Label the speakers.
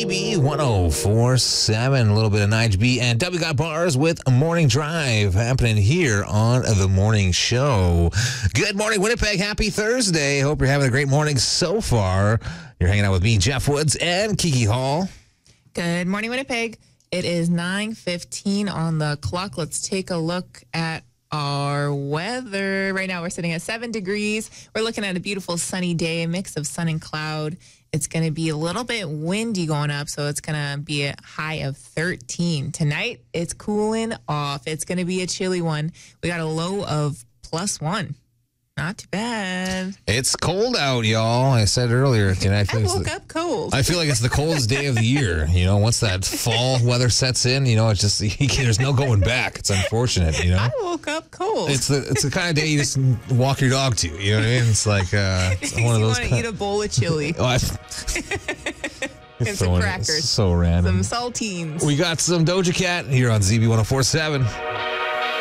Speaker 1: ZB 1047. A little bit of Nige B and W Got Bars with a morning drive happening here on the morning show. Good morning, Winnipeg. Happy Thursday. Hope you're having a great morning so far. You're hanging out with me, Jeff Woods, and Kiki Hall.
Speaker 2: Good morning, Winnipeg. It is 9:15 on the clock. Let's take a look at our weather. Right now, we're sitting at 7 degrees. We're looking at a beautiful sunny day, a mix of sun and cloud. It's going to be a little bit windy going up, so it's going to be a high of 13. Tonight, it's cooling off. It's going to be a chilly one. We got a low of +1. Not too bad.
Speaker 1: It's cold out, y'all. I said earlier.
Speaker 2: I woke up cold.
Speaker 1: I feel like it's the coldest day of the year. You know, once that fall weather sets in, you know, it's just, there's no going back. It's unfortunate, you know.
Speaker 2: I woke up cold.
Speaker 1: It's the kind of day you just walk your dog to. You know what I mean? It's like it's one of those.
Speaker 2: You want to eat a bowl of chili.
Speaker 1: And
Speaker 2: some crackers.
Speaker 1: So random.
Speaker 2: Some saltines.
Speaker 1: We got some Doja Cat here on ZB 1047.